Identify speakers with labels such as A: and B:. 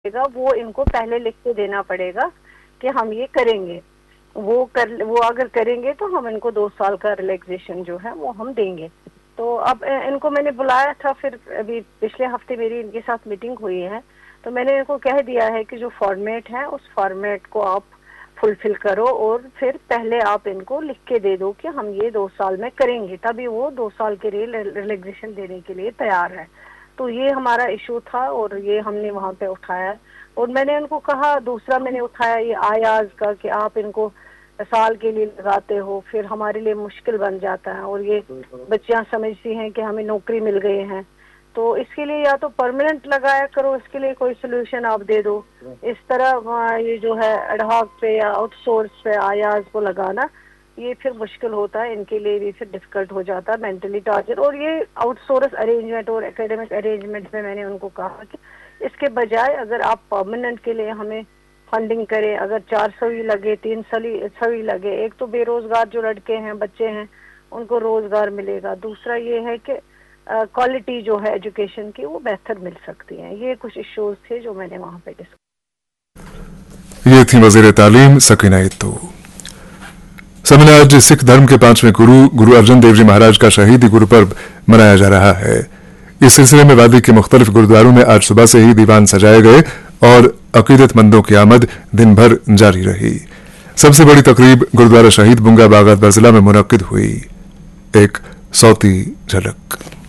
A: वो इनको पहले लिख के देना पड़ेगा कि हम ये करेंगे। वो अगर करेंगे तो हम इनको 2 साल का रिलैक्सेशन जो है वो हम देंगे। तो अब इनको मैंने बुलाया था, फिर अभी पिछले हफ्ते मेरी इनके साथ मीटिंग हुई है, तो मैंने इनको कह दिया है कि जो फॉर्मेट है उस फॉर्मेट को आप फुलफिल करो और फिर पहले आप इनको लिख के दे दो कि हम ये 2 साल में करेंगे, तभी वो 2 साल के लिए रिलैक्सेशन देने के लिए तैयार है। तो ये हमारा इशू था और ये हमने वहाँ पे उठाया। और मैंने उनको कहा, दूसरा मैंने उठाया ये आयाज का कि आप इनको साल के लिए लगाते हो, फिर हमारे लिए मुश्किल बन जाता है और ये बच्चियां समझती हैं कि हमें नौकरी मिल गए हैं। तो इसके लिए या तो परमानेंट लगाया करो, इसके लिए कोई सोल्यूशन आप दे दो। इस तरह ये जो है एडहॉक पे या आउटसोर्स पे आयाज को लगाना, ये फिर मुश्किल होता है, इनके लिए भी फिर डिफिकल्ट हो जाता है, मेंटली टॉर्चर। और ये आउटसोर्स अरेंजमेंट और एकेडमिक अरेंजमेंट में मैंने उनको कहा कि इसके बजाय अगर आप परमानेंट के लिए हमें फंडिंग करें, अगर 400 ही लगे, 300 ही लगे, एक तो बेरोजगार जो लड़के हैं, बच्चे हैं, उनको रोजगार मिलेगा, दूसरा ये है कि क्वालिटी जो है एजुकेशन की वो बेहतर मिल सकती है। ये कुछ इश्यूज थे जो मैंने वहाँ पे डिस्कस।
B: ये थी वज़ीर तालीम सकीना इत्तू। समन आज सिख धर्म के 5वें गुरु अर्जन देव जी महाराज का शहीदी गुरुपर्व मनाया जा रहा है। इस सिलसिले में वादी के मुख्तलिफ गुरुद्वारों में आज सुबह से ही दीवान सजाए गए और अकीदतमंदों की आमद दिन भर जारी रही। सबसे बड़ी तकरीब गुरुद्वारा शहीद बुंगा बागत बज़िला में मुनक्किद हुई। एक सौती झलक।